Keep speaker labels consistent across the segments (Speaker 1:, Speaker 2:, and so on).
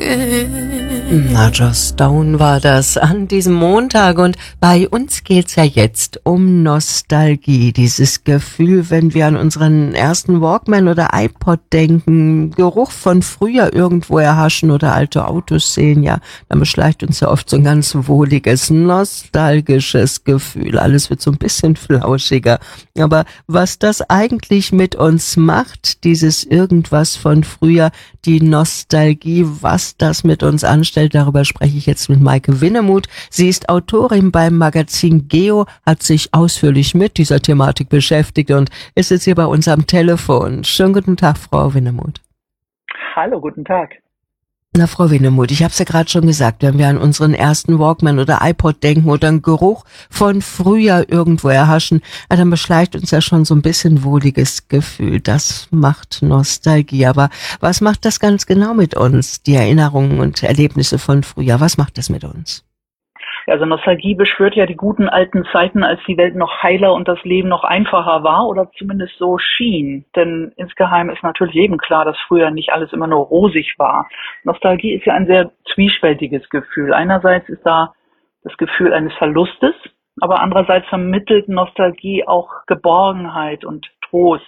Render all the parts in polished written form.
Speaker 1: Na, Joss Stone war das an diesem Montag und bei uns geht's ja jetzt um Nostalgie, dieses Gefühl, wenn wir an unseren ersten Walkman oder iPod denken, Geruch von früher irgendwo erhaschen oder alte Autos sehen, ja, dann beschleicht uns ja oft so ein ganz wohliges, nostalgisches Gefühl. Alles wird so ein bisschen flauschiger. Aber was das eigentlich mit uns macht, dieses Irgendwas von früher, die Nostalgie, was das mit uns anstellt, darüber spreche ich jetzt mit Maike Winnemuth. Sie ist Autorin beim Magazin Geo, hat sich ausführlich mit dieser Thematik beschäftigt und ist jetzt hier bei uns am Telefon. Schönen guten Tag, Frau Winnemuth.
Speaker 2: Hallo, guten Tag.
Speaker 1: Na, Frau Winnemuth, ich habe es ja gerade schon gesagt, wenn wir an unseren ersten Walkman oder iPod denken oder einen Geruch von früher irgendwo erhaschen, dann beschleicht uns ja schon so ein bisschen wohliges Gefühl. Das macht Nostalgie. Aber was macht das ganz genau mit uns, die Erinnerungen und Erlebnisse von früher? Was macht das mit uns?
Speaker 2: Also Nostalgie beschwört ja die guten alten Zeiten, als die Welt noch heiler und das Leben noch einfacher war oder zumindest so schien. Denn insgeheim ist natürlich jedem klar, dass früher nicht alles immer nur rosig war. Nostalgie ist ja ein sehr zwiespältiges Gefühl. Einerseits ist da das Gefühl eines Verlustes, aber andererseits vermittelt Nostalgie auch Geborgenheit und Trost.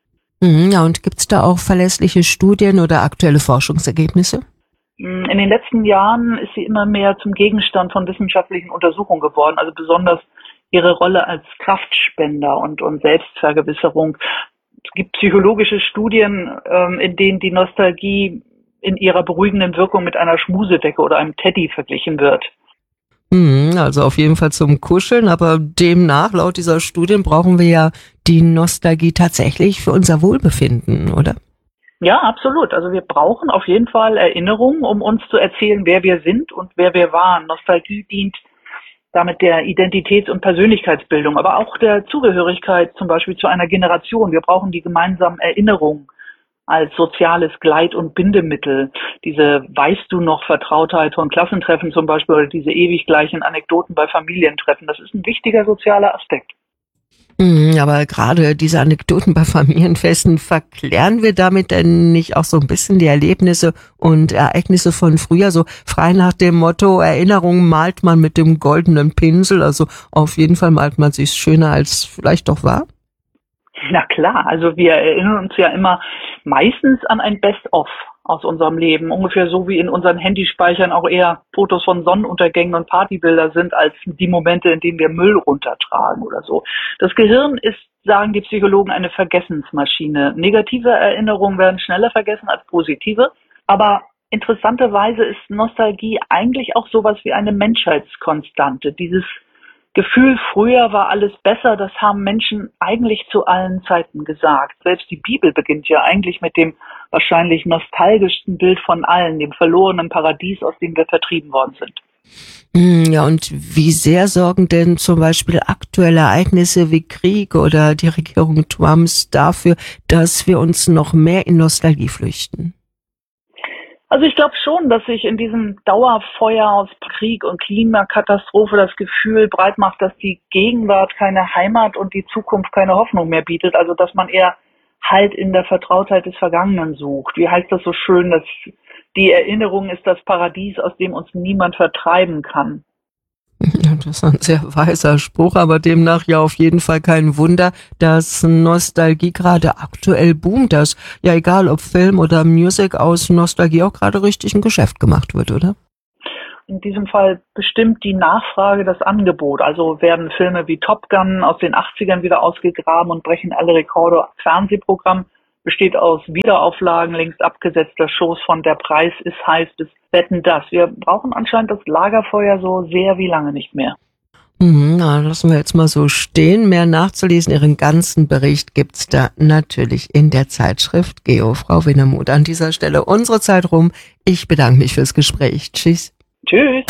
Speaker 1: Ja, und gibt's da auch verlässliche Studien oder aktuelle Forschungsergebnisse?
Speaker 2: In den letzten Jahren ist sie immer mehr zum Gegenstand von wissenschaftlichen Untersuchungen geworden, also besonders ihre Rolle als Kraftspender und Selbstvergewisserung. Es gibt psychologische Studien, in denen die Nostalgie in ihrer beruhigenden Wirkung mit einer Schmusedecke oder einem Teddy verglichen wird.
Speaker 1: Also auf jeden Fall zum Kuscheln, aber demnach, laut dieser Studien, brauchen wir ja die Nostalgie tatsächlich für unser Wohlbefinden, oder?
Speaker 2: Ja, absolut. Also wir brauchen auf jeden Fall Erinnerungen, um uns zu erzählen, wer wir sind und wer wir waren. Nostalgie dient damit der Identitäts- und Persönlichkeitsbildung, aber auch der Zugehörigkeit zum Beispiel zu einer Generation. Wir brauchen die gemeinsamen Erinnerungen als soziales Gleit- und Bindemittel. Diese Weißt du noch Vertrautheit von Klassentreffen zum Beispiel oder diese ewig gleichen Anekdoten bei Familientreffen. Das ist ein wichtiger sozialer Aspekt.
Speaker 1: Aber gerade diese Anekdoten bei Familienfesten, verklären wir damit denn nicht auch so ein bisschen die Erlebnisse und Ereignisse von früher? So frei nach dem Motto, Erinnerungen malt man mit dem goldenen Pinsel, also auf jeden Fall malt man sich's schöner als vielleicht doch war?
Speaker 2: Na klar, also wir erinnern uns ja immer meistens an ein Best-of aus unserem Leben, ungefähr so wie in unseren Handyspeichern auch eher Fotos von Sonnenuntergängen und Partybilder sind, als die Momente, in denen wir Müll runtertragen oder so. Das Gehirn ist, sagen die Psychologen, eine Vergessensmaschine. Negative Erinnerungen werden schneller vergessen als positive, aber interessanterweise ist Nostalgie eigentlich auch sowas wie eine Menschheitskonstante. Dieses Gefühl, früher war alles besser, das haben Menschen eigentlich zu allen Zeiten gesagt. Selbst die Bibel beginnt ja eigentlich mit dem wahrscheinlich nostalgischsten Bild von allen, dem verlorenen Paradies, aus dem wir vertrieben worden sind.
Speaker 1: Ja, und wie sehr sorgen denn zum Beispiel aktuelle Ereignisse wie Krieg oder die Regierung Trumps dafür, dass wir uns noch mehr in Nostalgie flüchten?
Speaker 2: Also ich glaube schon, dass sich in diesem Dauerfeuer aus Krieg und Klimakatastrophe das Gefühl breit macht, dass die Gegenwart keine Heimat und die Zukunft keine Hoffnung mehr bietet. Also dass man eher Halt in der Vertrautheit des Vergangenen sucht. Wie heißt das so schön, dass die Erinnerung ist das Paradies, aus dem uns niemand vertreiben kann.
Speaker 1: Ja, das ist ein sehr weiser Spruch, aber demnach ja auf jeden Fall kein Wunder, dass Nostalgie gerade aktuell boomt, dass ja egal ob Film oder Music aus Nostalgie auch gerade richtig ein Geschäft gemacht wird, oder?
Speaker 2: In diesem Fall bestimmt die Nachfrage das Angebot. Also werden Filme wie Top Gun aus den 80ern wieder ausgegraben und brechen alle Rekorde. Fernsehprogramm besteht aus Wiederauflagen längst abgesetzter Shows von Der Preis ist heiß bis Wetten, dass. Wir brauchen anscheinend das Lagerfeuer so sehr wie lange nicht mehr.
Speaker 1: Na, lassen wir jetzt mal so stehen. Mehr nachzulesen, Ihren ganzen Bericht gibt's da natürlich in der Zeitschrift Geo. Frau Winnemuth, an dieser Stelle unsere Zeit rum. Ich bedanke mich fürs Gespräch. Tschüss.
Speaker 2: Tschüss.